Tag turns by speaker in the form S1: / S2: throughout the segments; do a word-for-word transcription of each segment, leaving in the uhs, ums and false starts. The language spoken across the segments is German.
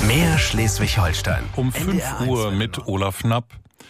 S1: Mehr Schleswig-Holstein.
S2: Um fünf Uhr mit Olaf Knapp.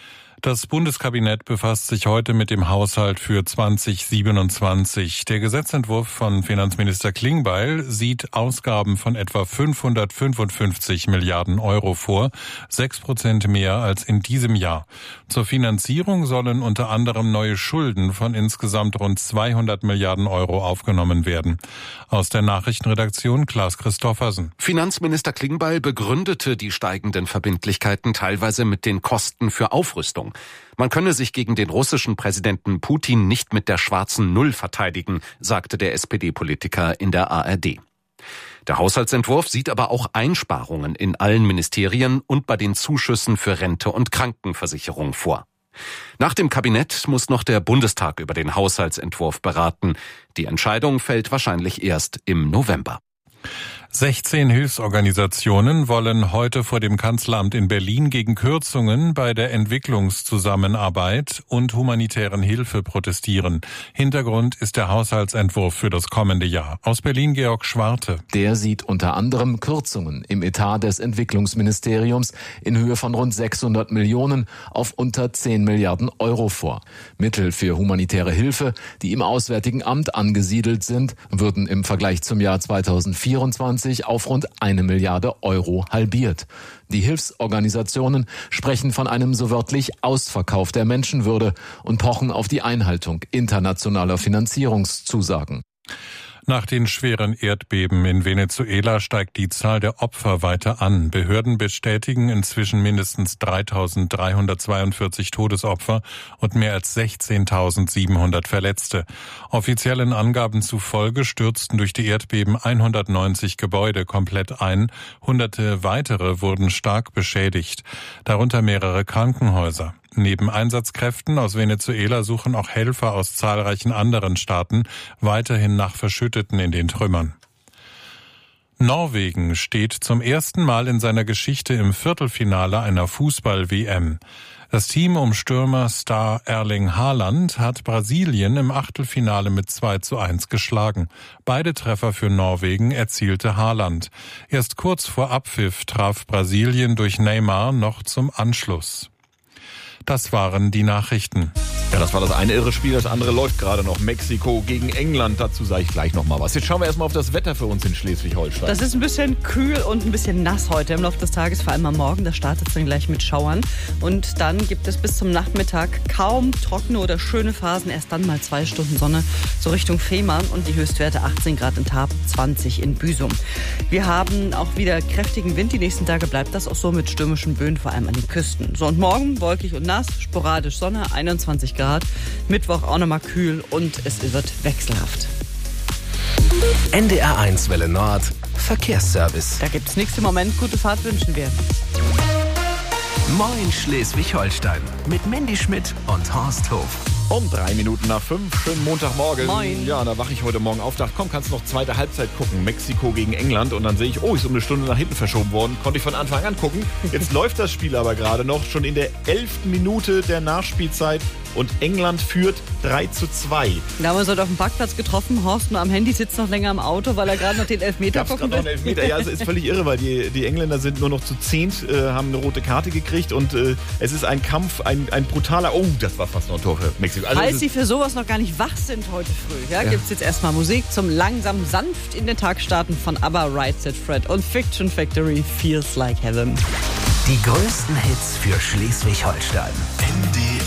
S2: Das Bundeskabinett befasst sich heute mit dem Haushalt für zwanzig siebenundzwanzig. Der Gesetzentwurf von Finanzminister Klingbeil sieht Ausgaben von etwa fünfhundertfünfundfünfzig Milliarden Euro vor, sechs Prozent mehr als in diesem Jahr. Zur Finanzierung sollen unter anderem neue Schulden von insgesamt rund zweihundert Milliarden Euro aufgenommen werden. Aus der Nachrichtenredaktion Klaas Christoffersen.
S3: Finanzminister Klingbeil begründete die steigenden Verbindlichkeiten teilweise mit den Kosten für Aufrüstung. Man könne sich gegen den russischen Präsidenten Putin nicht mit der schwarzen Null verteidigen, sagte der S P D-Politiker in der A R D. Der Haushaltsentwurf sieht aber auch Einsparungen in allen Ministerien und bei den Zuschüssen für Rente und Krankenversicherung vor. Nach dem Kabinett muss noch der Bundestag über den Haushaltsentwurf beraten. Die Entscheidung fällt wahrscheinlich erst im November.
S2: sechzehn Hilfsorganisationen wollen heute vor dem Kanzleramt in Berlin gegen Kürzungen bei der Entwicklungszusammenarbeit und humanitären Hilfe protestieren. Hintergrund ist der Haushaltsentwurf für das kommende Jahr. Aus Berlin Georg Schwarte.
S4: Der sieht unter anderem Kürzungen im Etat des Entwicklungsministeriums in Höhe von rund sechshundert Millionen auf unter zehn Milliarden Euro vor. Mittel für humanitäre Hilfe, die im Auswärtigen Amt angesiedelt sind, würden im Vergleich zum Jahr zweitausendvierundzwanzig auf rund eine Milliarde Euro halbiert. Die Hilfsorganisationen sprechen von einem so wörtlich Ausverkauf der Menschenwürde und pochen auf die Einhaltung internationaler Finanzierungszusagen.
S2: Nach den schweren Erdbeben in Venezuela steigt die Zahl der Opfer weiter an. Behörden bestätigen inzwischen mindestens dreitausenddreihundertzweiundvierzig Todesopfer und mehr als sechzehntausendsiebenhundert Verletzte. Offiziellen Angaben zufolge stürzten durch die Erdbeben hundertneunzig Gebäude komplett ein. Hunderte weitere wurden stark beschädigt, darunter mehrere Krankenhäuser. Neben Einsatzkräften aus Venezuela suchen auch Helfer aus zahlreichen anderen Staaten weiterhin nach Verschütteten in den Trümmern. Norwegen steht zum ersten Mal in seiner Geschichte im Viertelfinale einer Fußball-W M. Das Team um Stürmerstar Erling Haaland hat Brasilien im Achtelfinale mit zwei zu eins geschlagen. Beide Treffer für Norwegen erzielte Haaland. Erst kurz vor Abpfiff traf Brasilien durch Neymar noch zum Anschluss. Das waren die Nachrichten.
S5: Ja, das war das eine irre Spiel, das andere läuft gerade noch. Mexiko gegen England, dazu sage ich gleich noch mal was. Jetzt schauen wir erstmal auf das Wetter für uns in Schleswig-Holstein.
S6: Das ist ein bisschen kühl und ein bisschen nass heute im Laufe des Tages, vor allem am Morgen. Da startet es dann gleich mit Schauern. Und dann gibt es bis zum Nachmittag kaum trockene oder schöne Phasen. Erst dann mal zwei Stunden Sonne, so Richtung Fehmarn. Und die Höchstwerte achtzehn Grad in Tarp, zwanzig in Büsum. Wir haben auch wieder kräftigen Wind. Die nächsten Tage bleibt das auch so mit stürmischen Böen, vor allem an den Küsten. So, und morgen wolkig und nass, sporadisch Sonne, einundzwanzig Grad. Mittwoch auch nochmal kühl und es wird wechselhaft.
S1: N D R eins Welle Nord, Verkehrsservice.
S6: Da gibt es nichts im Moment. Gute Fahrt wünschen wir.
S1: Moin Schleswig-Holstein mit Mandy Schmidt und Horst Hof.
S5: Um drei Minuten nach fünf, schönen Montagmorgen.
S6: Moin.
S5: Ja, da wache ich heute Morgen auf, dachte, komm, kannst du noch zweite Halbzeit gucken. Mexiko gegen England. Und dann sehe ich, oh, ist um eine Stunde nach hinten verschoben worden. Konnte ich von Anfang an gucken. Jetzt läuft das Spiel aber gerade noch, schon in der elften Minute der Nachspielzeit. Und England führt drei zu zwei.
S6: Da haben wir uns heute auf dem Parkplatz getroffen. Horst nur am Handy, sitzt noch länger im Auto, weil er gerade noch den Elfmeter
S5: Gab's
S6: gucken
S5: gerade noch einen Elfmeter? Ja, es ist völlig irre, weil die, die Engländer sind nur noch zu zehnt, äh, haben eine rote Karte gekriegt. Und äh, es ist ein Kampf, ein, ein brutaler... Oh, das war fast noch ein Tor für Mexiko. Also
S6: Falls Sie für sowas noch gar nicht wach sind heute früh, ja, ja. gibt es jetzt erstmal Musik zum langsam sanft in den Tag starten von ABBA, Right Said Fred und Fiction Factory, Feels Like Heaven.
S1: Die größten Hits für Schleswig-Holstein. N D